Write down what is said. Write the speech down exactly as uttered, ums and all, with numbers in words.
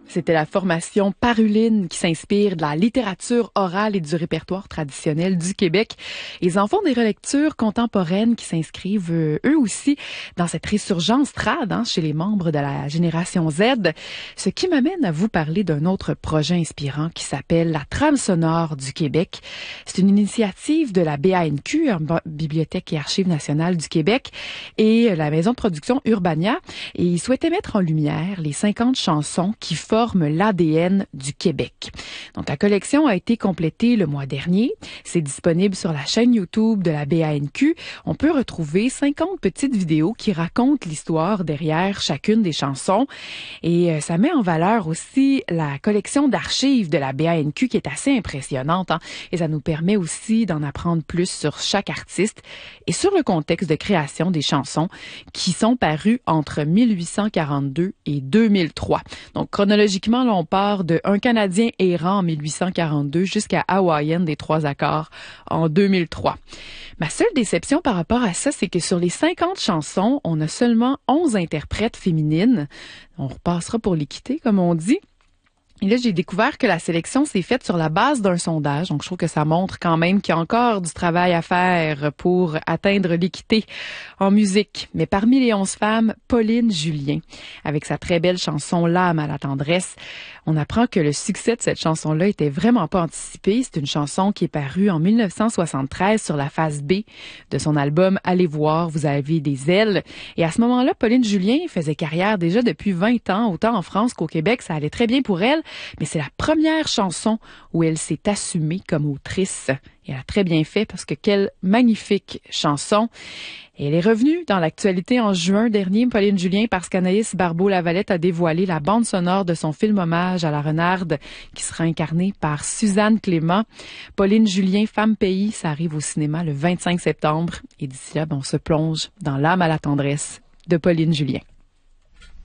C'était la formation Paruline qui s'inspire de la littérature orale et du répertoire traditionnel du Québec. Ils en font des relectures contemporaines qui s'inscrivent euh, eux aussi dans cette résurgence trad hein, chez les membres de la génération Z. Ce qui m'amène à vous parler d'un autre projet inspirant qui s'appelle la Trame sonore du Québec. C'est une initiative de la B A N Q, Bibliothèque et Archives nationales du Québec, et la maison de production Urbania. Et ils souhaitaient mettre en lumière les cinquante chansons qui forment l'A D N du Québec. Donc, la collection a été complétée le mois dernier. C'est disponible sur la chaîne YouTube de la B A N Q. On peut retrouver cinquante petites vidéos qui racontent l'histoire derrière chacune des chansons. Et euh, ça met en valeur aussi la collection d'archives de la B A N Q qui est assez impressionnante. Hein? Et ça nous permet aussi d'en apprendre plus sur chaque artiste et sur le contexte de création des chansons qui sont parues entre mille huit cent quarante-deux et deux mille trois. Donc, chronologiquement, là, on part de Un Canadien errant en mille huit cent quarante-deux jusqu'à Hawaïenne des trois accords en deux mille trois. Ma seule déception par rapport à ça, c'est que sur les cinquante chansons, on a seulement onze interprètes féminines. On repassera pour l'équité, comme on dit. Et là, j'ai découvert que la sélection s'est faite sur la base d'un sondage. Donc, je trouve que ça montre quand même qu'il y a encore du travail à faire pour atteindre l'équité en musique. Mais parmi les onze femmes, Pauline Julien, avec sa très belle chanson « L'âme à la tendresse », on apprend que le succès de cette chanson-là était vraiment pas anticipé. C'est une chanson qui est parue en mille neuf cent soixante-treize sur la face B de son album « Allez voir, vous avez des ailes ». Et à ce moment-là, Pauline Julien faisait carrière déjà depuis vingt ans, autant en France qu'au Québec. Ça allait très bien pour elle. Mais c'est la première chanson où elle s'est assumée comme autrice. Et elle a très bien fait parce que quelle magnifique chanson. Et elle est revenue dans l'actualité en juin dernier, Pauline Julien, parce qu'Anaïs Barbeau-Lavalette a dévoilé la bande sonore de son film hommage à la renarde qui sera incarnée par Suzanne Clément. Pauline Julien, Femme Pays, ça arrive au cinéma le vingt-cinq septembre. Et d'ici là, ben, on se plonge dans L'âme à la tendresse de Pauline Julien.